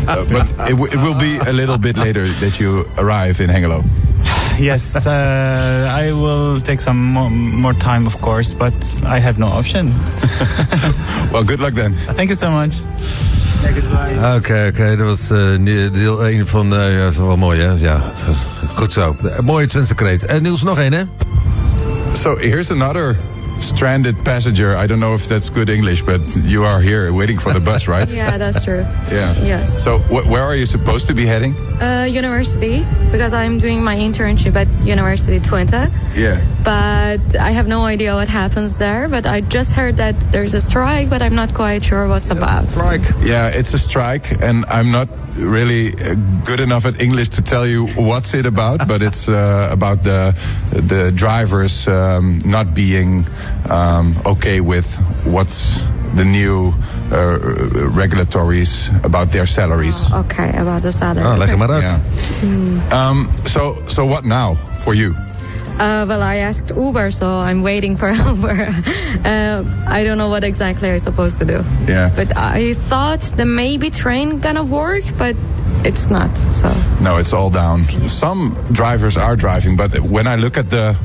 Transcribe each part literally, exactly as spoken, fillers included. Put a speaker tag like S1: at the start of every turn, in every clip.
S1: uh, but it, w- it will be a little bit later that you arrive in Hengelo.
S2: Yes, uh, I will take some more, more time, of course, but I have no option.
S1: Well, good luck then.
S2: Thank you so much.
S3: Oké, oké, okay, okay. Dat was uh, deel één van... Uh, ja, dat is wel mooi, hè? Ja, goed zo. Uh, mooie Twentse kreet. En uh, Niels, nog één, hè?
S1: So, here's another stranded passenger. I don't know if that's good English, but you are here waiting for the bus, right?
S4: Yeah, that's true.
S1: Yeah.
S4: Yes.
S1: So, wh- where are you supposed to be heading?
S4: Uh, university, because I'm doing my internship at University Twente.
S1: Yeah.
S4: But I have no idea what happens there. But I just heard that there's a strike, but I'm not quite sure what's about.
S1: Strike. Yeah, it's a strike, and I'm not really good enough at English to tell you what's it about. But it's uh, about the the drivers um, not being um, okay with what's the new uh, regulatories about their salaries.
S4: Oh, okay, about the salary.
S3: Ah, leg er maar uit.
S1: Yeah.
S4: Hmm.
S1: Um, so, so what now for you?
S4: Uh, well, I asked Uber, so I'm waiting for Uber. uh, I don't know what exactly I'm supposed to do.
S1: Yeah.
S4: But I thought the maybe train gonna work, but it's not. So.
S1: No, it's all down. Some drivers are driving, but when I look at the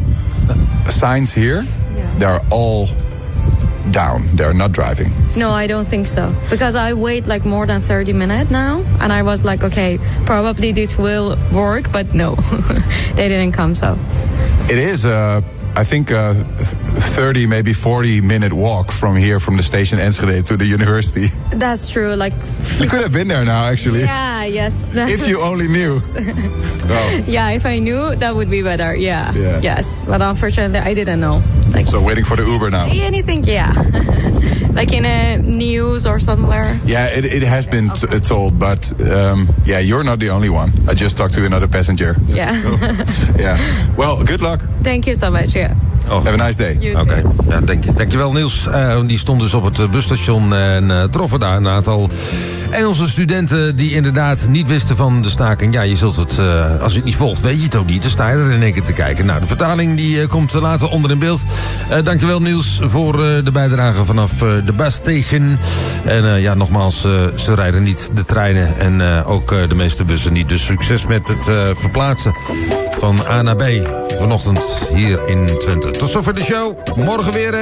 S1: signs here,
S4: Yeah.
S1: they're all down. They're not driving.
S4: No, I don't think so. Because I wait like more than thirty minutes now. And I was like, okay, probably this will work. But no, they didn't come, so.
S1: It is, uh, I think, a thirty, maybe forty minute walk from here, from the station Enschede to the university.
S4: That's true. Like,
S1: You could have been there now, actually.
S4: yeah, yes.
S1: If you only knew. Oh.
S4: Yeah, if I knew, that would be better. Yeah.
S1: Yeah.
S4: Yes. But unfortunately, I didn't know. Like,
S1: So waiting for the Uber now.
S4: anything, yeah. Like in a news or somewhere.
S1: Yeah, it, it has been t- uh, told, but um, yeah, you're not the only one. I just talked to another passenger.
S4: Yeah.
S1: Yeah. Well, good luck.
S4: Thank you so much, yeah.
S3: Oh.
S1: Have a nice day.
S4: You
S3: Oké,
S4: too.
S3: ja, dank je. Dankjewel Niels. Uh, die stond dus op het uh, busstation en uh, troffen daar een aantal Engelse studenten die inderdaad niet wisten van de staking. Ja, je zult het, uh, als je het niet volgt, weet je het ook niet. Dan sta je er in één keer te kijken. Nou, de vertaling die uh, komt later onder in beeld. Uh, dankjewel Niels voor uh, de bijdrage vanaf uh, de busstation. En uh, ja, nogmaals, uh, ze rijden niet de treinen en uh, ook uh, de meeste bussen niet. Dus succes met het uh, verplaatsen van A naar B vanochtend hier in Twente. Tot zover de show. Morgen weer.